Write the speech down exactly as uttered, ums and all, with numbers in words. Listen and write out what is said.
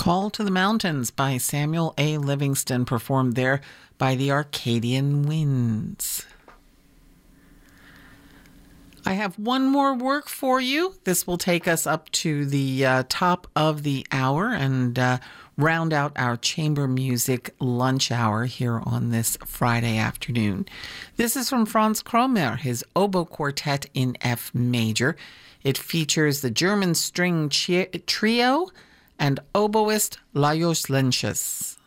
Call to the Mountains by Samuel A. Livingston, performed there by the Arcadian Winds. I have one more work for you. This will take us up to the uh, top of the hour and uh, round out our chamber music lunch hour here on this Friday afternoon. This is from Franz Kromer, his oboe quartet in F major. It features the German string chi- trio and oboist Lajos Lentjes.